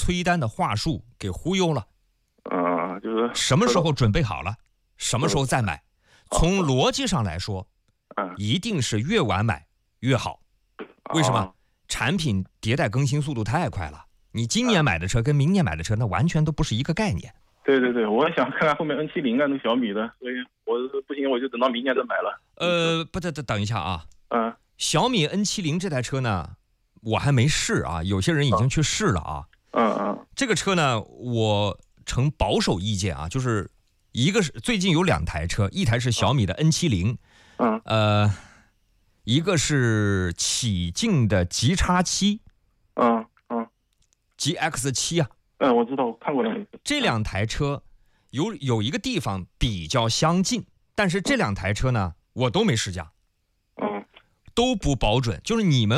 催单的话术给忽悠了。 就是什么时候准备好了，什么时候再买。从逻辑上来说，一定是越晚买越好。为什么？产品迭代更新速度太快了，你今年买的车跟明年买的车那完全都不是一个概念。 对对对，我想看看后面 N70啊，那小米的，所以我不行，我就等到明年再买了。 不，等一下啊。小米 N70 这台车呢，我还没试啊，有些人已经去试了啊。这个车呢，我呈保守意见啊，就是一个是最近有2台车，一台是小米的 N70，一个是启劲的 G-X7，GX7啊。 我知道，我看过那个。 这2台车有一个地方比较相近，但是这2台车呢，我都没试驾，都不保准。就是你们